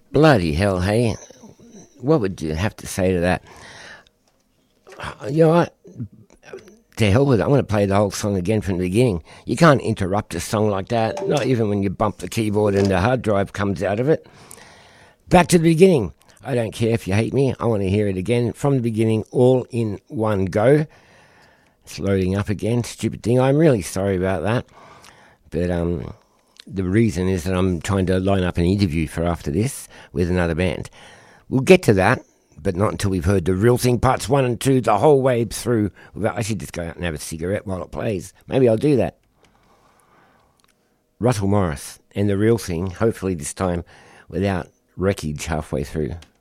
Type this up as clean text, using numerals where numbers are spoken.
Bloody hell, hey. What would you have to say to that? You know what? To hell with it. I'm going to play the whole song again from the beginning. You can't interrupt a song like that, not even when you bump the keyboard and the hard drive comes out of it. Back to the beginning. I don't care if you hate me. I want to hear it again from the beginning, all in one go. It's loading up again. Stupid thing. I'm really sorry about that. But the reason is that I'm trying to line up an interview for after this with another band. We'll get to that, but not until we've heard The Real Thing parts 1 and 2 the whole way through. I should just go out and have a cigarette while it plays. Maybe I'll do that. Russell Morris and The Real Thing, hopefully this time without wreckage halfway through.